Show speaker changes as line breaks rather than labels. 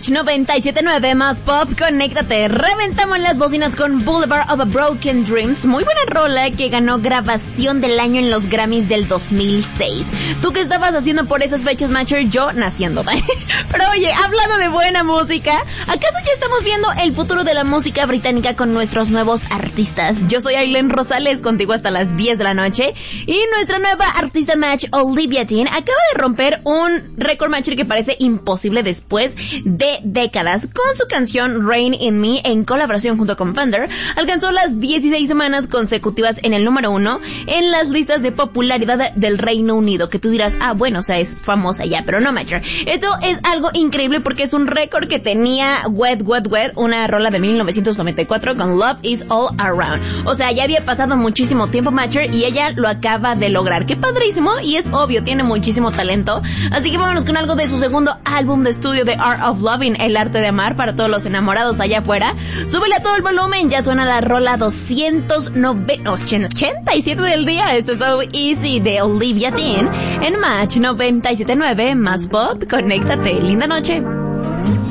Match 97.9 más pop, conéctate. Reventamos las bocinas con Boulevard of Broken Dreams. Muy buena rola que ganó grabación del año en los Grammys del 2006. ¿Tú qué estabas haciendo por esas fechas, Matcher? Yo naciendo. Pero oye, hablando de buena música, ¿acaso ya estamos viendo el futuro de la música británica con nuestros nuevos artistas? Yo soy Aileen Rosales, contigo hasta las 10 de la noche. Y nuestra nueva artista Match, Olivia Dean, acaba de romper un récord, Matcher, que parece imposible después de décadas. Con su canción Rain in Me, en colaboración junto con Thunder, alcanzó las 16 semanas consecutivas en el número 1 en las listas de popularidad del Reino Unido. Que tú dirás, bueno, o sea, es famosa ya, pero no, Matcher. Esto es algo increíble porque es un récord que tenía Wet, Wet, Wet, una rola de 1994 con Love is All Around. O sea, ya había pasado muchísimo tiempo, Matcher, y ella lo acaba de lograr. ¡Qué padrísimo! Y es obvio, tiene muchísimo talento. Así que vámonos con algo de su segundo álbum de estudio, The Art of Loving, El Arte de Amar, para todos los enamorados allá afuera. Súbele a todo el volumen, ya suena la rola 287 del día. Esto es So Easy de Olivia Dean en Match 97.9 más pop. Conéctate, linda noche.